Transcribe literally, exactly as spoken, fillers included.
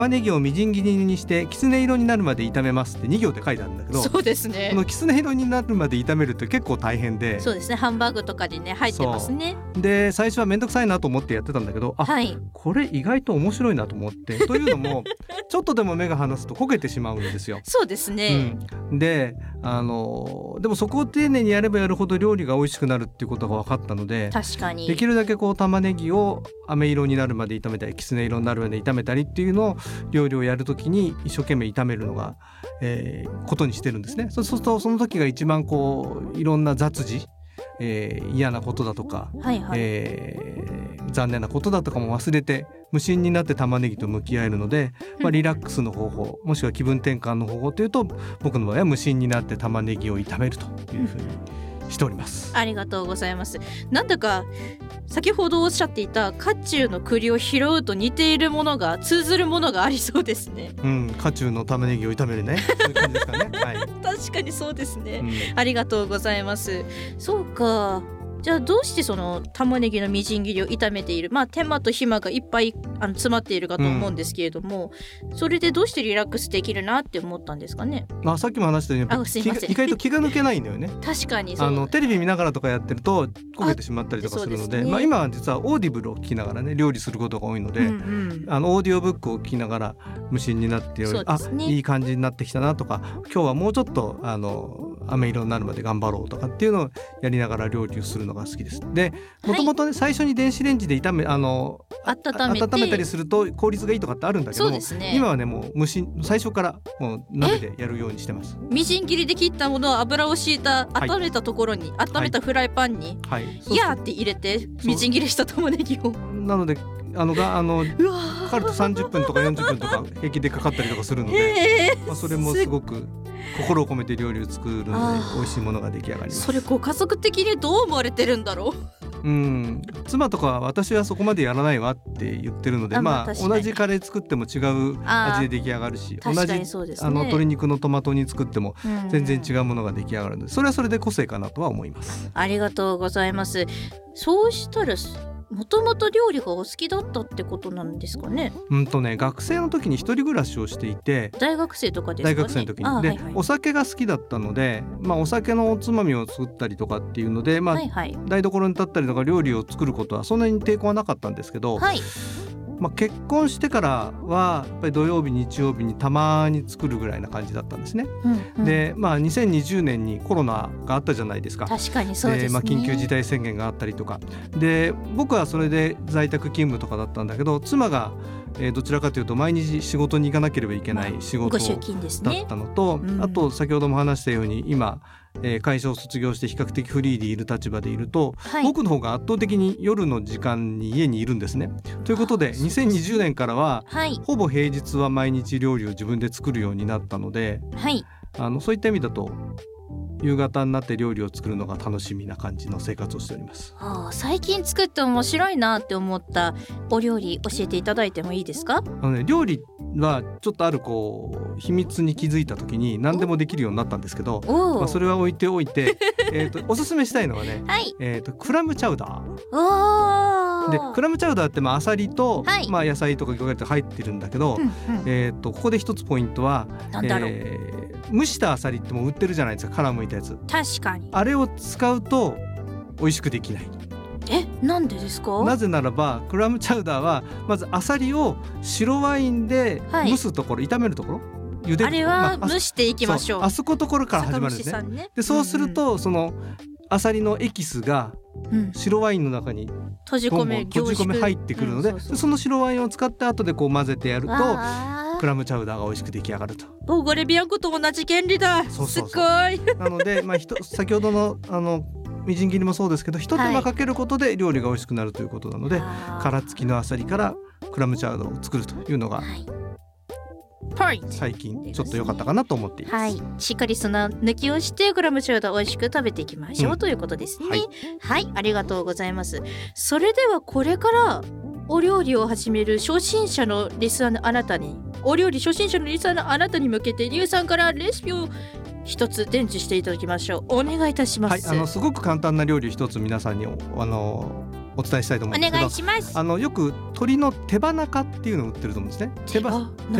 玉ねぎをみじん切りにしてきつね色になるまで炒めますってに行で書いてあるんだけど、 そうですね、 このきつね色になるまで炒めるって結構大変で、 そうですね、ハンバーグとかにね入ってますね。 で最初はめんどくさいなと思ってやってたんだけど、あ、はい、これ意外と面白いなと思ってというのもちょっとでも目が離すと焦げてしまうんですよ。 そうですね、 うん、であのでもそこを丁寧にやればやるほど料理が美味しくなるっていうことが分かったので、 確かにできるだけこう玉ねぎを飴色になるまで炒めたりきつね色になるまで炒めたりっていうのを料理をやるときに一生懸命炒めるのが、えー、ことにしてるんですね。そうするとその時が一番こういろんな雑事、えー、嫌なことだとか、はいはい、えー、残念なことだとかも忘れて無心になって玉ねぎと向き合えるので、まあ、リラックスの方法もしくは気分転換の方法というと僕の場合は無心になって玉ねぎを炒めるというふうにしております。 ありがとうございます。なんだか先ほどおっしゃっていた甲冑の栗を拾うと似ているものが通ずるものがありそうですね。 うん、甲冑の玉ねぎを炒めるね、そういう感じですかね、はい、 確かにそうですね、 うん、 ありがとうございます。そうか、じゃあどうしてその玉ねぎのみじん切りを炒めている、まあ手間と暇がいっぱいあの詰まっているかと思うんですけれども、うん、それでどうしてリラックスできるなって思ったんですかね。 まあ、さっきも話したように意外と気が抜けないんだよね。 確かにそう、 あのテレビ見ながらとかやってると焦げてしまったりとかするの で, で、ね、まあ、今は実はオーディブルを聞きながらね料理することが多いので、うんうん、あのオーディオブックを聞きながら無心になって、ね、あ、いい感じになってきたなとか、今日はもうちょっとあの飴色になるまで頑張ろうとかっていうのをやりながら料理をするのが好きです。でもともとね、最初に電子レンジで炒めあの温めて温めたりすると効率がいいとかってあるんだけども、ね、今はねもう無心最初からもう鍋でやるようにしてます。 みじん切りで切ったものを油を敷いた温めたところに、はい、温めたフライパンに、はい、いやーって入れてみじん切りした玉ねぎを、 なのであのがあのかかるとさんじゅっぷんとかよんじゅっぷんとか平気でかかったりとかするので、まあ、それもすごく心を込めて料理を作るので美味しいものが出来上がります。 それご家族的にどう思われてるんだろう。 うん、妻とかは私はそこまでやらないわって言ってるので、あ、まあ、同じカレー作っても違う味で出来上がるし、同じ、ね、あの鶏肉のトマト煮作っても全然違うものが出来上がるので、それはそれで個性かなとは思います。 ありがとうございます。そうしたらもともと料理がお好きだったってことなんですかね。 うんとね、学生の時に一人暮らしをしていて、 大学生とかですかね。 大学生の時にで、はいはい、お酒が好きだったので、まあ、お酒のおつまみを作ったりとかっていうので、まあはいはい、台所に立ったりとか料理を作ることはそんなに抵抗はなかったんですけど、はい、まあ、結婚してからはやっぱり土曜日日曜日にたまに作るぐらいな感じだったんですね、うんうん、で、まあ、にせんにじゅうねんにコロナがあったじゃないですか。 確かにそうですね。 で、まあ、緊急事態宣言があったりとかで、僕はそれで在宅勤務とかだったんだけど、妻がえー、どちらかというと毎日仕事に行かなければいけない仕事だったのと、まあね、うん、あと先ほども話したように今、えー、会社を卒業して比較的フリーでいる立場でいると、はい、僕の方が圧倒的に夜の時間に家にいるんですね。ということでにせんにじゅうねんからは、はい、ほぼ平日は毎日料理を自分で作るようになったので、はい、あのそういった意味だと夕方になって料理を作るのが楽しみな感じの生活をしております。 ああ、最近作って面白いなって思ったお料理教えていただいてもいいですか？ あの、ね、料理はちょっとあるこう秘密に気づいた時に何でもできるようになったんですけど、まあ、それは置いておいてえとおすすめしたいのはね、はい、えとクラムチャウダーで、クラムチャウダーってまあアサリと、はい、まあ、野菜とか魚介とか入ってるんだけど、うんうん、えとここで一つポイントは、 なんだろう、えー、蒸したアサリってもう売ってるじゃないですか、殻むいたやつ。 確かにあれを使うと美味しくできない。 え、なんでですか？ なぜならばクラムチャウダーはまずアサリを白ワインで蒸すところ、はい、炒めるところ、茹でるところ、 あれは蒸していきましょう。 あそこところから始まるんですね。ね、でそうすると、うんうん、そのアサリのエキスが白ワインの中に閉じ込め閉じ込め入ってくるので、うん、そうそう、その白ワインを使って後でこう混ぜてやるとクラムチャウダーが美味しく出来上がると。 ボーゴレビアンコと同じ原理だ。そうそうそう、すごいなので、まあ、先ほどのあのみじん切りもそうですけど、一手間かけることで料理が美味しくなるということなので、はい、殻付きのアサリからクラムチャウダーを作るというのが、はい、最近ちょっと良かったかなと思っています、はい、 しっかり砂抜きをしてクラムチャウダー美味しく食べていきましょう、うん、ということですね。はい、はい、ありがとうございます。それではこれからお料理を始める初心者のリスナーのあなたに、お料理初心者のリスナーのあなたに向けてリュウさんからレシピを一つ伝授していただきましょう。お願いいたします。 はい、あのすごく簡単な料理を一つ皆さんにあのおお伝えしたいと思うんですけど、 お願いします。 あのよく鶏の手羽中っていうのを売ってると思うんですね。手羽